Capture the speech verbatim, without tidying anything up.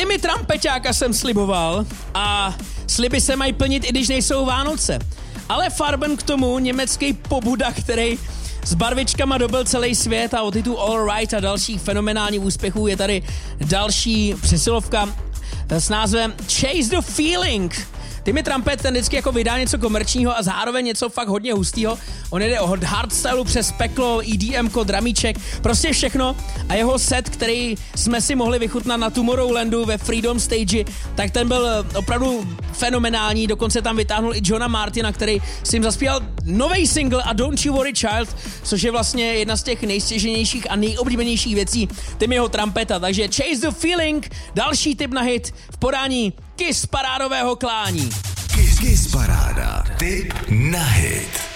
Timmy Trampeťáka jsem sliboval a sliby se mají plnit, i když nejsou Vánoce. Ale Farben k tomu německý pobuda, který s barvičkama dobil celý svět a o titul All Right a dalších fenomenálních úspěchů je tady další přesilovka s názvem Chase the Feeling. Timmy Trumpet ten vždycky jako vydá něco komerčního a zároveň něco fakt hodně hustýho. On jde od hardstylu přes peklo, E D M ko, dramíček, prostě všechno. A jeho set, který jsme si mohli vychutnat na Tomorrowlandu ve Freedom Stage, tak ten byl opravdu fenomenální. Dokonce tam vytáhnul i Johna Martina, který si jim zaspíval nový single a Don't You Worry Child, což je vlastně jedna z těch nejstěženějších a nejoblíbenějších věcí Timmyho Trumpeta. Takže Chase the Feeling, další tip na hit v podání Kiss parádového klání. Kiss, Kiss paráda, tip na hit.